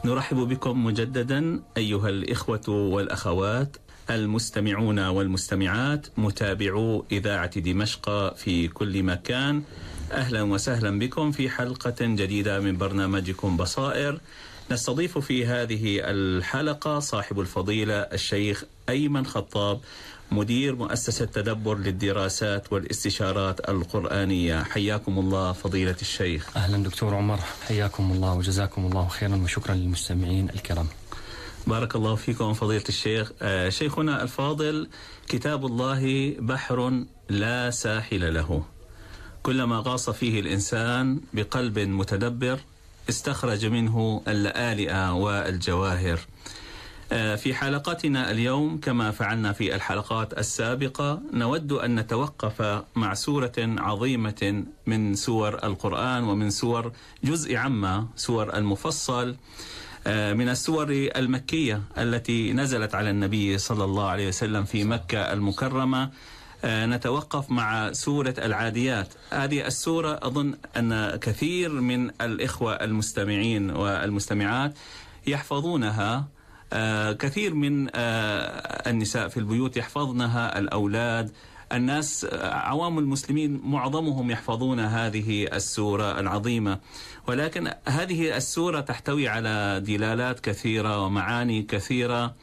نرحب بكم مجددا أيها الإخوة والأخوات المستمعون والمستمعات متابعو إذاعة دمشق في كل مكان. أهلا وسهلا بكم في حلقة جديدة من برنامجكم بصائر. نستضيف في هذه الحلقة صاحب الفضيلة الشيخ أيمن خطاب، مدير مؤسسة تدبر للدراسات والاستشارات القرآنية. حياكم الله فضيلة الشيخ. أهلا دكتور عمر، حياكم الله وجزاكم الله خيرا، وشكرا للمستمعين الكرام. بارك الله فيكم فضيلة الشيخ. شيخنا الفاضل، كتاب الله بحر لا ساحل له، كلما غاص فيه الإنسان بقلب متدبر استخرج منه اللآلئ والجواهر. في حلقتنا اليوم كما فعلنا في الحلقات السابقة نود أن نتوقف مع سورة عظيمة من سور القرآن ومن سور جزء عامة سور المفصل، من السور المكية التي نزلت على النبي صلى الله عليه وسلم في مكة المكرمة. نتوقف مع سورة العاديات. هذه السورة أظن أن كثير من الإخوة المستمعين والمستمعات يحفظونها، كثير من النساء في البيوت يحفظنها، الأولاد، الناس عوام المسلمين معظمهم يحفظون هذه السورة العظيمة، ولكن هذه السورة تحتوي على دلالات كثيرة ومعاني كثيرة.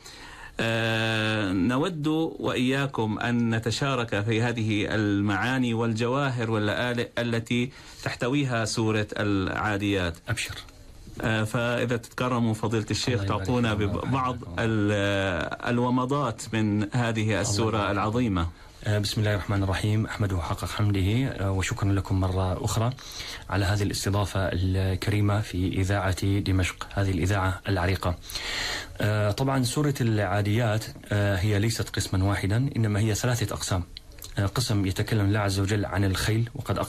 نود وإياكم أن نتشارك في هذه المعاني والجواهر واللآلئ التي تحتويها سورة العاديات. أبشر. فإذا تتكرموا فضيلة الشيخ تعطونا ببعض الومضات من هذه السورة العظيمة. بسم الله الرحمن الرحيم. أحمده حق حمده، وشكرا لكم مرة أخرى على هذه الاستضافة الكريمة في إذاعة دمشق، هذه الإذاعة العريقة. طبعا سورة العاديات هي ليست قسما واحدا، إنما هي 3 أقسام. قسم يتكلم الله عز وجل عن الخيل، وقد